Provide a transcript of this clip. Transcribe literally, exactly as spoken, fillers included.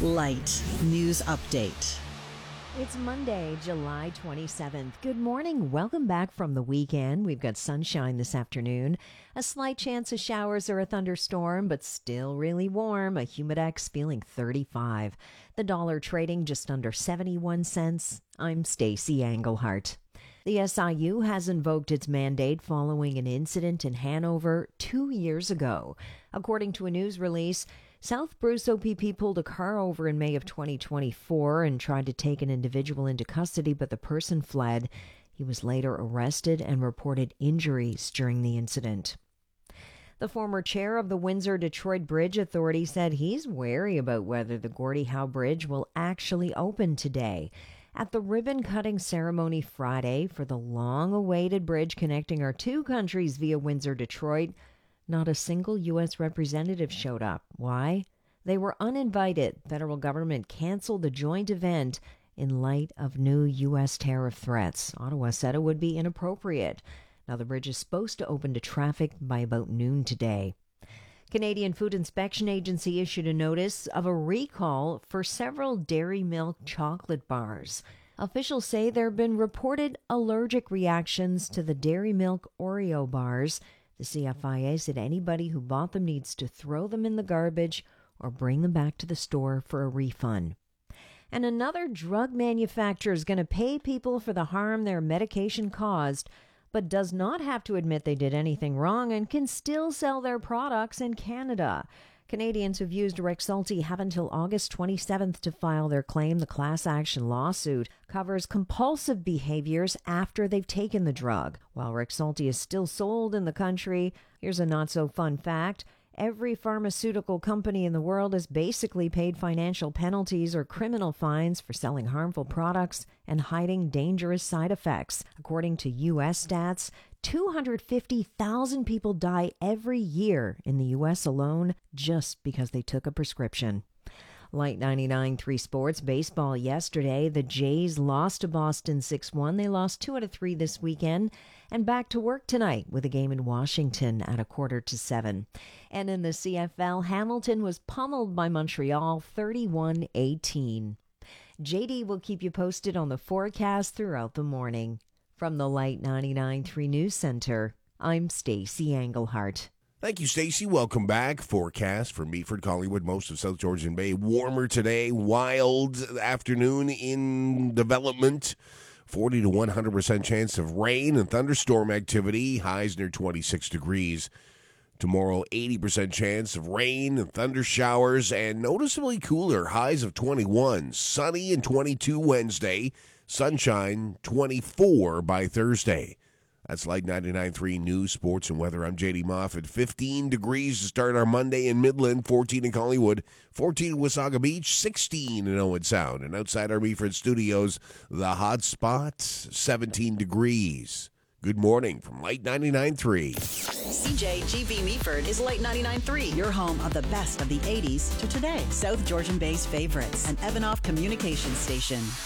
Light News Update. It's Monday, July twenty-seventh. Good morning. Welcome back from the weekend. We've got sunshine this afternoon. A slight chance of showers or a thunderstorm, but still really warm. A humidex feeling thirty-five. The dollar trading just under seventy-one cents. I'm Stacey Englehart. The S I U has invoked its mandate following an incident in Hanover two years ago. According to a news release, South Bruce O P P pulled a car over in May of twenty twenty-four and tried to take an individual into custody, but the person fled. He was later arrested and reported injuries during the incident. The former chair of the Windsor-Detroit Bridge Authority said he's wary about whether the Gordie Howe Bridge will actually open today. At the ribbon-cutting ceremony Friday for the long-awaited bridge connecting our two countries via Windsor-Detroit, not a single U S representative showed up. Why? They were uninvited. Federal government canceled the joint event in light of new U S tariff threats. Ottawa said it would be inappropriate. Now, the bridge is supposed to open to traffic by about noon today. Canadian Food Inspection Agency issued a notice of a recall for several dairy milk chocolate bars. Officials say there have been reported allergic reactions to the dairy milk Oreo bars. The C F I A said anybody who bought them needs to throw them in the garbage or bring them back to the store for a refund. And another drug manufacturer is going to pay people for the harm their medication caused, but does not have to admit they did anything wrong and can still sell their products in Canada. Canadians who've used Rexulti have until August twenty-seventh to file their claim. The class action lawsuit covers compulsive behaviors after they've taken the drug. While Rexulti is still sold in the country, here's a not-so-fun fact. Every pharmaceutical company in the world has basically paid financial penalties or criminal fines for selling harmful products and hiding dangerous side effects. According to U S stats, two hundred fifty thousand people die every year in the U S alone just because they took a prescription. Light ninety-nine point three Sports. Baseball yesterday. The Jays lost to Boston six one. They lost two out of three this weekend. And back to work tonight with a game in Washington at a quarter to seven. And in the C F L, Hamilton was pummeled by Montreal thirty-one eighteen. J D will keep you posted on the forecast throughout the morning. From the Light ninety-nine point three News Center, I'm Stacey Englehart. Thank you, Stacey. Welcome back. Forecast for Meaford, Collingwood, most of South Georgian Bay. Warmer today. Wild afternoon in development. forty to one hundred percent chance of rain and thunderstorm activity. Highs near twenty-six degrees. Tomorrow, eighty percent chance of rain and thunder showers and noticeably cooler. Highs of twenty-one. Sunny and twenty-two Wednesday. Sunshine, twenty-four by Thursday. That's Light ninety-nine point three News, Sports, and Weather. I'm J D Moffat. fifteen degrees to start our Monday in Midland, fourteen in Collingwood, fourteen in Wasaga Beach, sixteen in Owen Sound. And outside our Meaford studios, the hot spot, seventeen degrees. Good morning from Light ninety-nine point three. C J G B Meaford is Light ninety-nine point three, your home of the best of the eighties to today. South Georgian Bay's favorites, an Evanoff communications station.